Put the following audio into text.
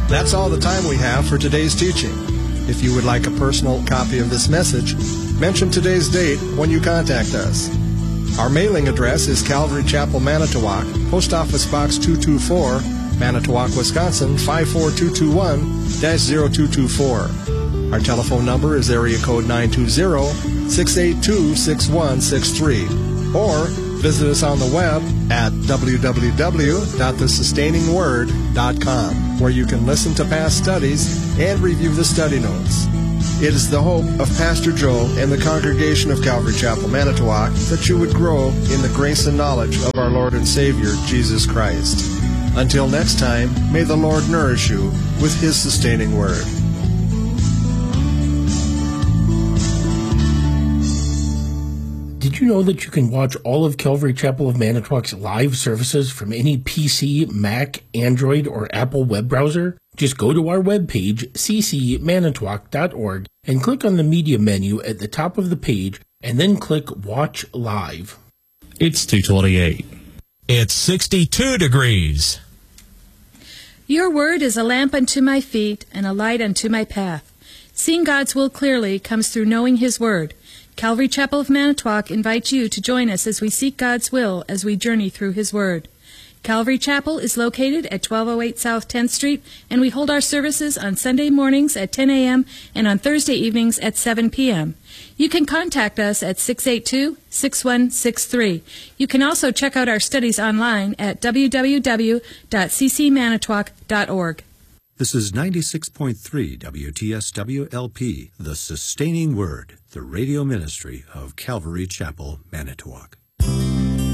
That's all the time we have for today's teaching. If you would like a personal copy of this message, mention today's date when you contact us. Our mailing address is Calvary Chapel, Manitowoc, Post Office Box 224, Manitowoc, Wisconsin 54221-0224. Our telephone number is area code 920-682-6163. Or visit us on the web at www.thesustainingsword.com, where you can listen to past studies and review the study notes. It is the hope of Pastor Joe and the congregation of Calvary Chapel, Manitowoc, that you would grow in the grace and knowledge of our Lord and Savior, Jesus Christ. Until next time, may the Lord nourish you with His sustaining word. Did you know that you can watch all of Calvary Chapel of Manitowoc's live services from any PC, Mac, Android, or Apple web browser? Just go to our webpage, ccmanitowoc.org, and click on the media menu at the top of the page, and then click Watch Live. It's 2:28. It's 62 degrees. Your word is a lamp unto my feet and a light unto my path. Seeing God's will clearly comes through knowing His word. Calvary Chapel of Manitowoc invites you to join us as we seek God's will as we journey through His word. Calvary Chapel is located at 1208 South 10th Street, and we hold our services on Sunday mornings at 10 a.m. and on Thursday evenings at 7 p.m. You can contact us at 682-6163. You can also check out our studies online at www.ccmanitowoc.org. This is 96.3 WTSW-LP, The Sustaining Word, the radio ministry of Calvary Chapel, Manitowoc.